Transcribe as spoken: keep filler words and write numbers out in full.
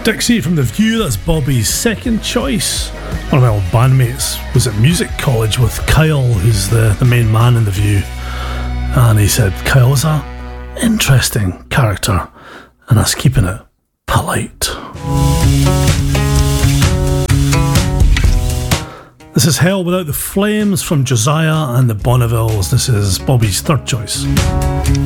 Dixie from The View, that's Bobby's second choice. One of my old bandmates was at music college with Kyle, who's the, the main man in The View. And he said Kyle's a interesting character, and us keeping it polite. This is Hell Without the Flames from Josiah and the Bonnevilles. This is Bobby's third choice.